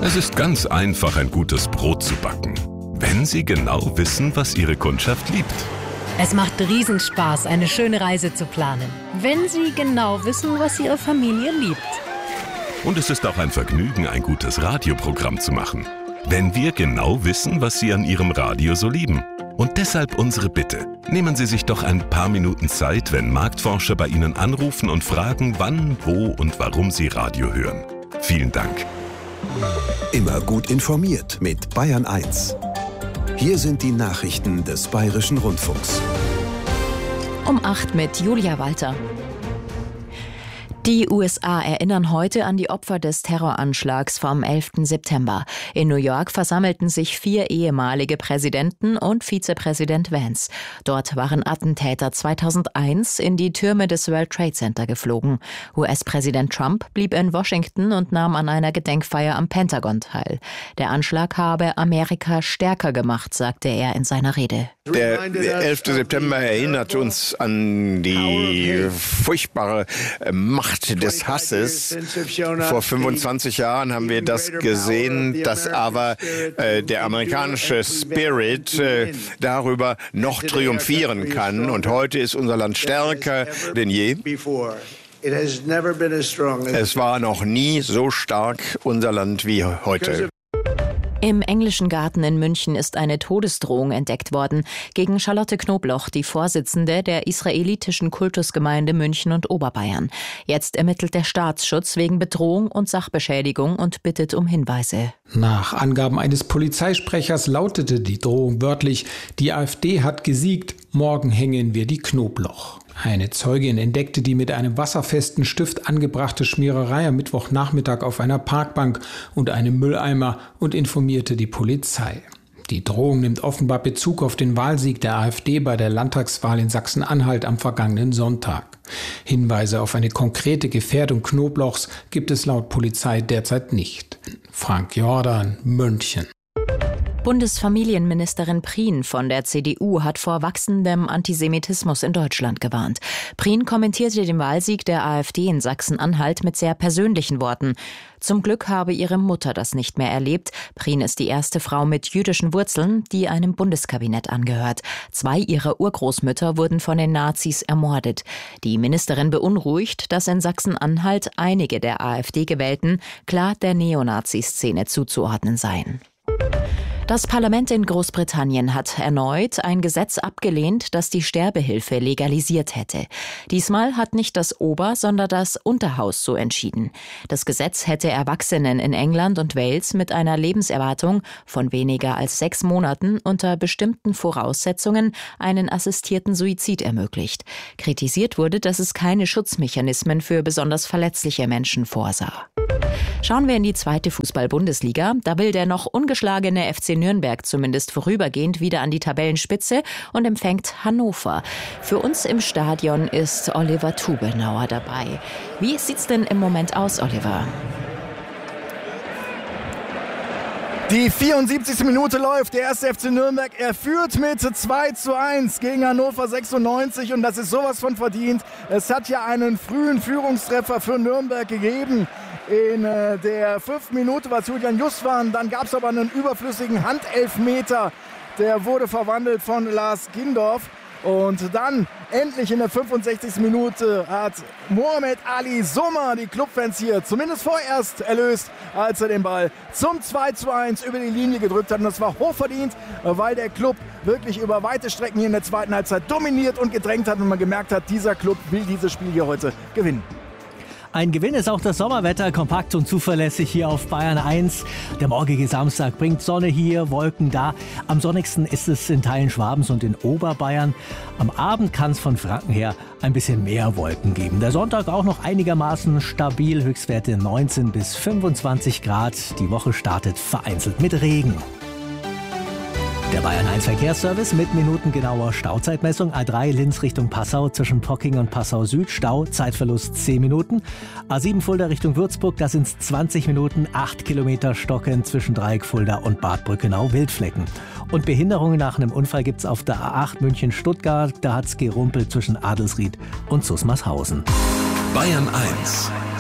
Es ist ganz einfach, ein gutes Brot zu backen, wenn Sie genau wissen, was Ihre Kundschaft liebt. Es macht Riesenspaß, eine schöne Reise zu planen, wenn Sie genau wissen, was Ihre Familie liebt. Und es ist auch ein Vergnügen, ein gutes Radioprogramm zu machen, wenn wir genau wissen, was Sie an Ihrem Radio so lieben. Und deshalb unsere Bitte. Nehmen Sie sich doch ein paar Minuten Zeit, wenn Marktforscher bei Ihnen anrufen und fragen, wann, wo und warum Sie Radio hören. Vielen Dank. Immer gut informiert mit Bayern 1. Hier sind die Nachrichten des Bayerischen Rundfunks. Um 8 mit Julia Walter. Die USA erinnern heute an die Opfer des Terroranschlags vom 11. September. In New York versammelten sich 4 ehemalige Präsidenten und Vizepräsident Vance. Dort waren Attentäter 2001 in die Türme des World Trade Center geflogen. US-Präsident Trump blieb in Washington und nahm an einer Gedenkfeier am Pentagon teil. Der Anschlag habe Amerika stärker gemacht, sagte er in seiner Rede. Der 11. September erinnert uns an die furchtbare Macht des Hasses. Vor 25 Jahren haben wir das gesehen, dass aber der amerikanische Spirit darüber noch triumphieren kann. Und heute ist unser Land stärker denn je. Es war noch nie so stark unser Land wie heute. Im Englischen Garten in München ist eine Todesdrohung entdeckt worden gegen Charlotte Knobloch, die Vorsitzende der israelitischen Kultusgemeinde München und Oberbayern. Jetzt ermittelt der Staatsschutz wegen Bedrohung und Sachbeschädigung und bittet um Hinweise. Nach Angaben eines Polizeisprechers lautete die Drohung wörtlich: Die AfD hat gesiegt, morgen hängen wir die Knobloch. Eine Zeugin entdeckte die mit einem wasserfesten Stift angebrachte Schmiererei am Mittwochnachmittag auf einer Parkbank und einem Mülleimer und informierte die Polizei. Die Drohung nimmt offenbar Bezug auf den Wahlsieg der AfD bei der Landtagswahl in Sachsen-Anhalt am vergangenen Sonntag. Hinweise auf eine konkrete Gefährdung Knoblochs gibt es laut Polizei derzeit nicht. Frank Jordan, München. Bundesfamilienministerin Prien von der CDU hat vor wachsendem Antisemitismus in Deutschland gewarnt. Prien kommentierte den Wahlsieg der AfD in Sachsen-Anhalt mit sehr persönlichen Worten. Zum Glück habe ihre Mutter das nicht mehr erlebt. Prien ist die erste Frau mit jüdischen Wurzeln, die einem Bundeskabinett angehört. 2 ihrer Urgroßmütter wurden von den Nazis ermordet. Die Ministerin beunruhigt, dass in Sachsen-Anhalt einige der AfD-Gewählten klar der Neonazi-Szene zuzuordnen seien. Das Parlament in Großbritannien hat erneut ein Gesetz abgelehnt, das die Sterbehilfe legalisiert hätte. Diesmal hat nicht das Ober-, sondern das Unterhaus so entschieden. Das Gesetz hätte Erwachsenen in England und Wales mit einer Lebenserwartung von weniger als 6 Monaten unter bestimmten Voraussetzungen einen assistierten Suizid ermöglicht. Kritisiert wurde, dass es keine Schutzmechanismen für besonders verletzliche Menschen vorsah. Schauen wir in die 2. Fußball-Bundesliga. Da will der noch ungeschlagene FC Nürnberg zumindest vorübergehend wieder an die Tabellenspitze und empfängt Hannover. Für uns im Stadion ist Oliver Tubelnauer dabei. Wie sieht's denn im Moment aus, Oliver? Die 74. Minute läuft. Der 1. FC Nürnberg, er führt mit 2:1 gegen Hannover 96 und das ist sowas von verdient. Es hat ja einen frühen Führungstreffer für Nürnberg gegeben. In der 5. Minute war es Julian Justwan, dann gab es aber einen überflüssigen Handelfmeter. Der wurde verwandelt von Lars Gindorf. Und dann endlich in der 65. Minute hat Mohamed Ali Sommer die Clubfans hier zumindest vorerst erlöst, als er den Ball zum 2:1 über die Linie gedrückt hat. Und das war hochverdient, weil der Club wirklich über weite Strecken hier in der zweiten Halbzeit dominiert und gedrängt hat und man gemerkt hat, dieser Club will dieses Spiel hier heute gewinnen. Ein Gewinn ist auch das Sommerwetter, kompakt und zuverlässig hier auf Bayern 1. Der morgige Samstag bringt Sonne hier, Wolken da. Am sonnigsten ist es in Teilen Schwabens und in Oberbayern. Am Abend kann es von Franken her ein bisschen mehr Wolken geben. Der Sonntag auch noch einigermaßen stabil, Höchstwerte 19 bis 25 Grad. Die Woche startet vereinzelt mit Regen. Der Bayern 1 Verkehrsservice mit minutengenauer Stauzeitmessung. A3 Linz Richtung Passau zwischen Pocking und Passau Süd. Stau, Zeitverlust 10 Minuten. A7 Fulda Richtung Würzburg, da sind es 20 Minuten. 8 Kilometer stocken zwischen Dreieck Fulda und Bad Brückenau Wildflecken. Und Behinderungen nach einem Unfall gibt es auf der A8 München-Stuttgart. Da hat es gerumpelt zwischen Adelsried und Susmarshausen. Bayern 1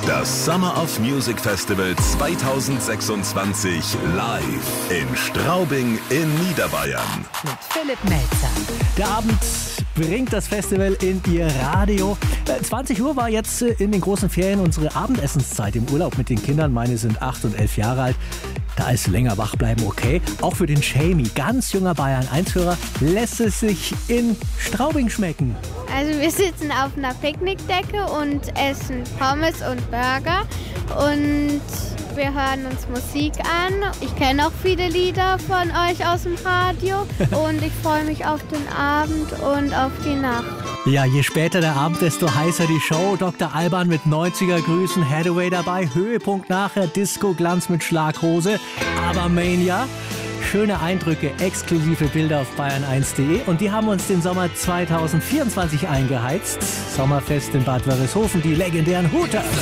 Das Summer of Music Festival 2026 live in Straubing in Niederbayern. Mit Philipp Melzer. Der Abend bringt das Festival in Ihr Radio. 20 Uhr war jetzt in den großen Ferien unsere Abendessenszeit im Urlaub mit den Kindern. Meine sind 8 und 11 Jahre alt. Da ist länger wach bleiben okay. Auch für den Jamie, ganz junger Bayern-1-Hörer, lässt es sich in Straubing schmecken. Also wir sitzen auf einer Picknickdecke und essen Pommes und Burger und wir hören uns Musik an. Ich kenne auch viele Lieder von euch aus dem Radio und ich freue mich auf den Abend und auf die Nacht. Ja, je später der Abend, desto heißer die Show. Dr. Alban mit 90er-Grüßen, Hathaway dabei, Höhepunkt nachher, Disco-Glanz mit Schlaghose, aber Mania. Schöne Eindrücke, exklusive Bilder auf bayern1.de und die haben uns den Sommer 2024 eingeheizt. Sommerfest in Bad Wörishofen, die legendären Hooters.